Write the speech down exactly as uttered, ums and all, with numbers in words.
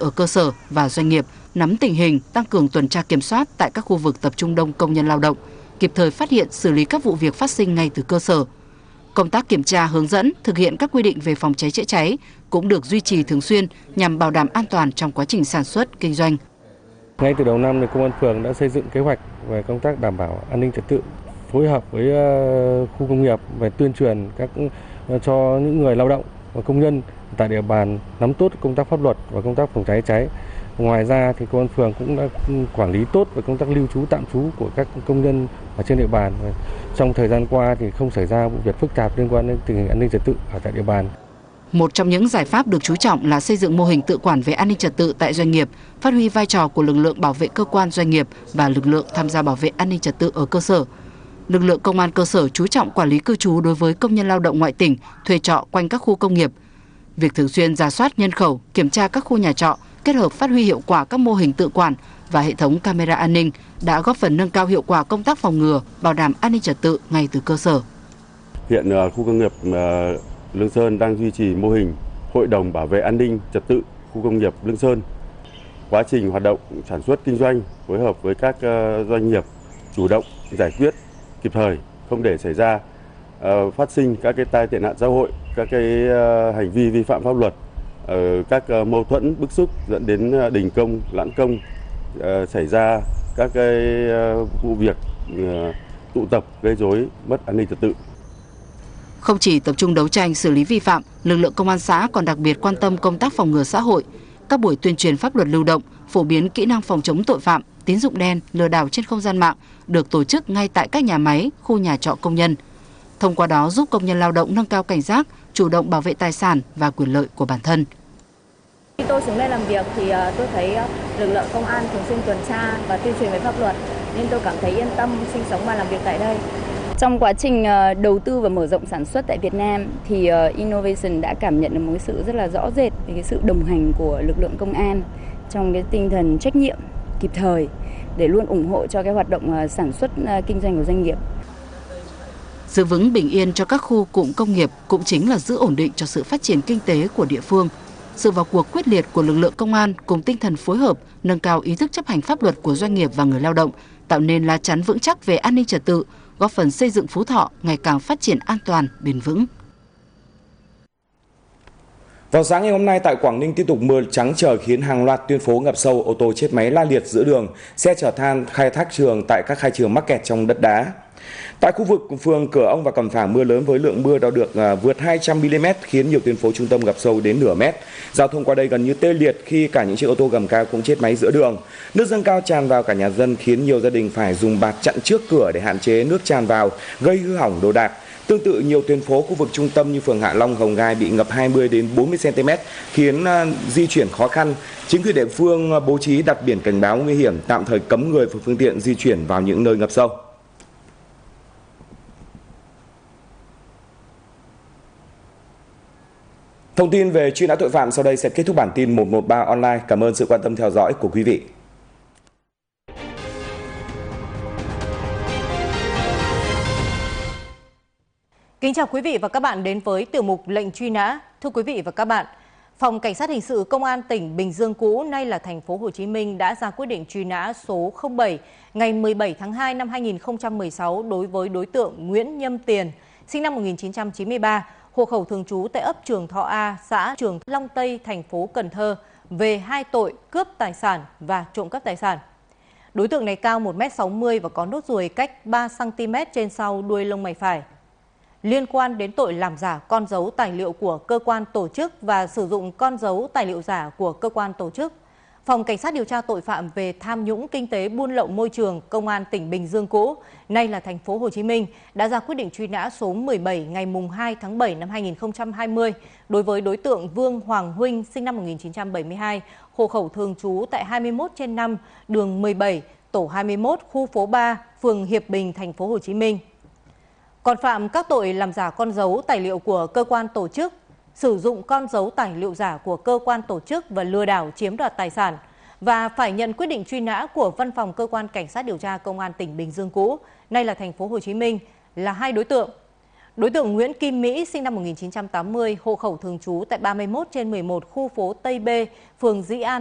ở cơ sở và doanh nghiệp nắm tình hình, tăng cường tuần tra kiểm soát tại các khu vực tập trung đông công nhân lao động, kịp thời phát hiện, xử lý các vụ việc phát sinh ngay từ cơ sở. Công tác kiểm tra, hướng dẫn, thực hiện các quy định về phòng cháy chữa cháy cũng được duy trì thường xuyên nhằm bảo đảm an toàn trong quá trình sản xuất, kinh doanh. Ngay từ đầu năm, thì công an phường đã xây dựng kế hoạch về công tác đảm bảo an ninh trật tự, phối hợp với khu công nghiệp về tuyên truyền các cho những người lao động và công nhân tại địa bàn nắm tốt công tác pháp luật và công tác phòng cháy cháy. Ngoài ra thì công an phường cũng đã quản lý tốt về công tác lưu trú tạm trú của các công nhân ở trên địa bàn. Trong thời gian qua thì không xảy ra vụ việc phức tạp liên quan đến tình hình an ninh trật tự ở tại địa bàn. Một trong những giải pháp được chú trọng là xây dựng mô hình tự quản về an ninh trật tự tại doanh nghiệp, phát huy vai trò của lực lượng bảo vệ cơ quan doanh nghiệp và lực lượng tham gia bảo vệ an ninh trật tự ở cơ sở. Lực lượng công an cơ sở chú trọng quản lý cư trú đối với công nhân lao động ngoại tỉnh thuê trọ quanh các khu công nghiệp. Việc thường xuyên rà soát nhân khẩu, kiểm tra các khu nhà trọ, kết hợp phát huy hiệu quả các mô hình tự quản và hệ thống camera an ninh đã góp phần nâng cao hiệu quả công tác phòng ngừa, bảo đảm an ninh trật tự ngay từ cơ sở. Hiện khu công nghiệp Lương Sơn đang duy trì mô hình hội đồng bảo vệ an ninh trật tự khu công nghiệp Lương Sơn. Quá trình hoạt động sản xuất kinh doanh phối hợp với các doanh nghiệp chủ động giải quyết kịp thời, không để xảy ra uh, phát sinh các cái tai tệ nạn xã hội, các cái uh, hành vi vi phạm pháp luật, uh, các uh, mâu thuẫn bức xúc dẫn đến uh, đình công, lãng công, uh, xảy ra các cái uh, vụ việc uh, tụ tập gây rối mất an ninh trật tự. Không chỉ tập trung đấu tranh xử lý vi phạm, lực lượng công an xã còn đặc biệt quan tâm công tác phòng ngừa xã hội. Các buổi tuyên truyền pháp luật lưu động, phổ biến kỹ năng phòng chống tội phạm, tín dụng đen, lừa đảo trên không gian mạng được tổ chức ngay tại các nhà máy, khu nhà trọ công nhân. Thông qua đó giúp công nhân lao động nâng cao cảnh giác, chủ động bảo vệ tài sản và quyền lợi của bản thân. Khi tôi xuống đây làm việc thì tôi thấy lực lượng công an thường xuyên tuần tra và tuyên truyền về pháp luật nên tôi cảm thấy yên tâm sinh sống và làm việc tại đây. Trong quá trình đầu tư và mở rộng sản xuất tại Việt Nam thì Innovation đã cảm nhận được một sự rất là rõ rệt về cái sự đồng hành của lực lượng công an trong cái tinh thần trách nhiệm, kịp thời để luôn ủng hộ cho cái hoạt động sản xuất kinh doanh của doanh nghiệp. Giữ vững bình yên cho các khu cụm công nghiệp cũng chính là giữ ổn định cho sự phát triển kinh tế của địa phương. Sự vào cuộc quyết liệt của lực lượng công an cùng tinh thần phối hợp, nâng cao ý thức chấp hành pháp luật của doanh nghiệp và người lao động, tạo nên lá chắn vững chắc về an ninh trật tự, góp phần xây dựng Phú Thọ ngày càng phát triển an toàn, bền vững. Vào sáng ngày hôm nay tại Quảng Ninh tiếp tục mưa trắng trời khiến hàng loạt tuyến phố ngập sâu, ô tô chết máy la liệt giữa đường, xe chở than khai thác trường tại các khai trường mắc kẹt trong đất đá. Tại khu vực phường Cửa Ông và Cẩm Phả, mưa lớn với lượng mưa đo được vượt hai trăm mi li mét khiến nhiều tuyến phố trung tâm ngập sâu đến nửa mét. Giao thông qua đây gần như tê liệt khi cả những chiếc ô tô gầm cao cũng chết máy giữa đường. Nước dâng cao tràn vào cả nhà dân khiến nhiều gia đình phải dùng bạt chặn trước cửa để hạn chế nước tràn vào, gây hư hỏng đồ đạc. Tương tự nhiều tuyến phố khu vực trung tâm như phường Hạ Long, Hồng Gai bị ngập hai mươi đến bốn mươi xăng ti mét khiến di chuyển khó khăn. Chính quyền địa phương bố trí đặt biển cảnh báo nguy hiểm, tạm thời cấm người và phương tiện di chuyển vào những nơi ngập sâu. Thông tin về truy nã tội phạm sau đây sẽ kết thúc bản tin một một ba online. Cảm ơn sự quan tâm theo dõi của quý vị. Kính chào quý vị và các bạn đến với tiểu mục lệnh truy nã. Thưa quý vị và các bạn, Phòng Cảnh sát hình sự Công an tỉnh Bình Dương cũ, nay là thành phố Hồ Chí Minh đã ra quyết định truy nã số không bảy ngày mười bảy tháng hai năm hai nghìn không trăm mười sáu đối với đối tượng Nguyễn Nhâm Tiền, sinh năm một nghìn chín trăm chín mươi ba, hộ khẩu thường trú tại ấp Trường Thọ A, xã Trường Long Tây, thành phố Cần Thơ, về hai tội cướp tài sản và trộm cắp tài sản. Đối tượng này cao một mét sáu mươi và có nốt ruồi cách ba xăng ti mét trên sau đuôi lông mày phải. Liên quan đến tội làm giả con dấu tài liệu của cơ quan tổ chức và sử dụng con dấu tài liệu giả của cơ quan tổ chức, Phòng Cảnh sát điều tra tội phạm về tham nhũng kinh tế buôn lậu môi trường Công an tỉnh Bình Dương cũ, nay là thành phố Hồ Chí Minh, đã ra quyết định truy nã số mười bảy ngày mùng hai tháng bảy năm hai nghìn không trăm hai mươi đối với đối tượng Vương Hoàng Huynh, sinh năm một nghìn chín trăm bảy mươi hai, hộ khẩu thường trú tại hai mươi mốt trên năm, đường mười bảy, tổ hai mươi mốt, khu phố ba, phường Hiệp Bình, thành phố Hồ Chí Minh. Còn phạm các tội làm giả con dấu tài liệu của cơ quan tổ chức, sử dụng con dấu tài liệu giả của cơ quan tổ chức và lừa đảo chiếm đoạt tài sản, và phải nhận quyết định truy nã của Văn phòng Cơ quan Cảnh sát điều tra Công an tỉnh Bình Dương cũ, nay là thành phố Hồ Chí Minh, là hai đối tượng. Đối tượng Nguyễn Kim Mỹ, sinh năm một nghìn chín trăm tám mươi, hộ khẩu thường trú tại ba mươi mốt trên mười một, khu phố Tây B, phường Dĩ An,